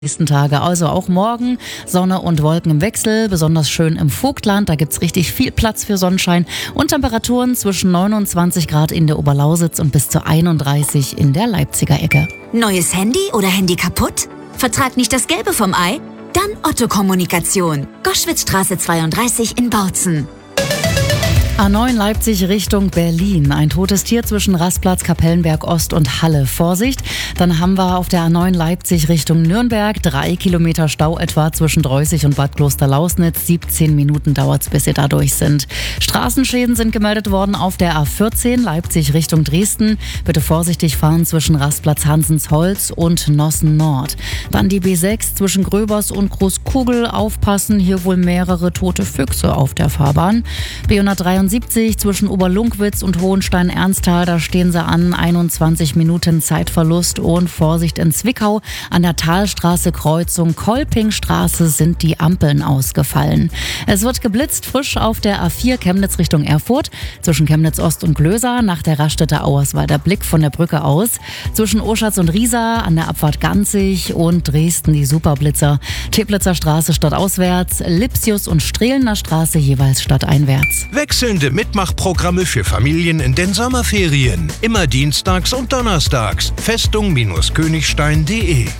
Nächsten Tage, also auch morgen Sonne und Wolken im Wechsel, besonders schön im Vogtland, da gibt's richtig viel Platz für Sonnenschein und Temperaturen zwischen 29 Grad in der Oberlausitz und bis zu 31 in der Leipziger Ecke. Neues Handy oder Handy kaputt? Vertrag nicht das Gelbe vom Ei? Dann Otto Kommunikation. Goschwitzstraße 32 in Bautzen. A9 Leipzig Richtung Berlin. Ein totes Tier zwischen Rastplatz Kapellenberg Ost und Halle. Vorsicht, dann haben wir auf der A9 Leipzig Richtung Nürnberg 3 Kilometer Stau etwa zwischen Dreußig und Bad Klosterlausnitz. 17 Minuten dauert's, bis Sie da durch sind. Straßenschäden sind gemeldet worden auf der A14 Leipzig Richtung Dresden. Bitte vorsichtig fahren zwischen Rastplatz Hansensholz und Nossen Nord. Dann die B6 zwischen Gröbers und Großkugel. Aufpassen, hier wohl mehrere tote Füchse auf der Fahrbahn. B173 zwischen Oberlunkwitz und Hohenstein-Ernsthal, da stehen sie an, 21 Minuten Zeitverlust und Vorsicht in Zwickau. An der Talstraße Kreuzung Kolpingstraße sind die Ampeln ausgefallen. Es wird geblitzt, frisch auf der A4 Chemnitz Richtung Erfurt, zwischen Chemnitz Ost und Glöser, nach der Raststätte Auerswalder Blick von der Brücke aus, zwischen Oschatz und Riesa, an der Abfahrt Ganzig und Dresden die Superblitzer, Teplitzer Straße stadtauswärts, Lipsius und Strehlener Straße jeweils stadteinwärts. Wechselnde Mitmachprogramme für Familien in den Sommerferien. Immer dienstags und donnerstags. Festung-Königstein.de.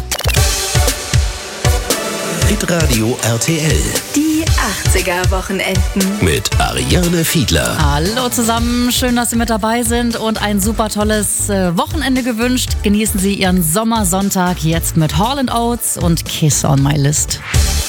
Hitradio RTL. Die 80er-Wochenenden. Mit Ariane Fiedler. Hallo zusammen, schön, dass Sie mit dabei sind und ein super tolles Wochenende gewünscht. Genießen Sie Ihren Sommersonntag jetzt mit Hall & Oates und Kiss on My List.